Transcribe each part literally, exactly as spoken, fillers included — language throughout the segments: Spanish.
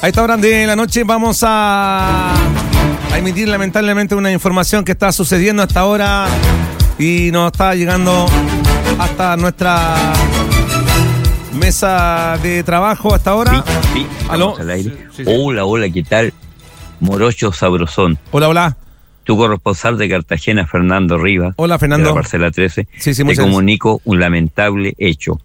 A esta hora de la noche vamos a, a emitir lamentablemente una información que está sucediendo hasta ahora y nos está llegando hasta nuestra mesa de trabajo hasta ahora. Sí, sí, ¿Aló? Al aire. Sí, sí, sí. Hola, hola, ¿qué tal? Morocho Sabrosón. Hola, hola. Tu corresponsal de Cartagena, Fernando Rivas. Hola, Fernando. De la parcela trece. Sí, sí, te muchas comunico un lamentable hecho.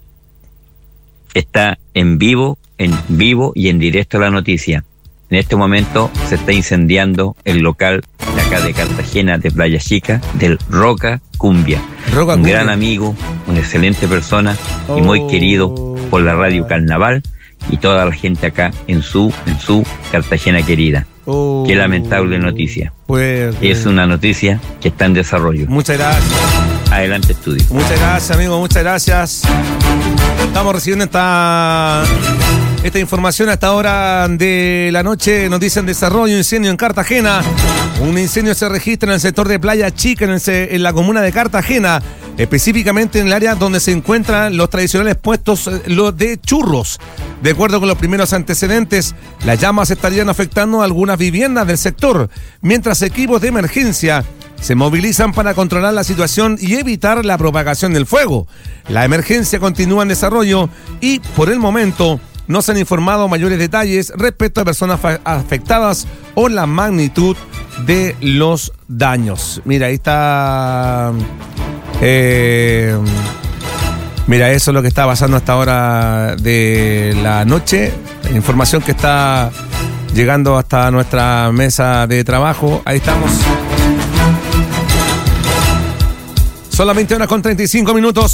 Está en vivo, en vivo y en directo la noticia. En este momento se está incendiando el local de acá de Cartagena, de Playa Chica, del Roca Cumbia. Roca un Cumbia. gran amigo, una excelente persona Oh. y muy querido por la radio Carnaval y toda la gente acá en su, en su Cartagena querida. Oh. Qué lamentable noticia. Pues, Es una noticia que está en desarrollo. Muchas gracias. Adelante, estudio. Muchas gracias, amigo, muchas gracias. Estamos recibiendo esta, esta información a esta hora de la noche. Nos dicen desarrollo, incendio en Cartagena. Un incendio se registra en el sector de Playa Chica, en, el, en la comuna de Cartagena, específicamente en el área donde se encuentran los tradicionales puestos los de churros. De acuerdo con los primeros antecedentes, las llamas estarían afectando a algunas viviendas del sector, mientras equipos de emergencia se movilizan para controlar la situación y evitar la propagación del fuego. La emergencia continúa en desarrollo y, por el momento, no se han informado mayores detalles respecto a personas fa- afectadas o la magnitud de los daños. Mira, ahí está... Eh, mira, eso es lo que está pasando a esta hora de la noche. Información que está llegando hasta nuestra mesa de trabajo. Ahí estamos. Son las veinte horas con treinta y cinco minutos.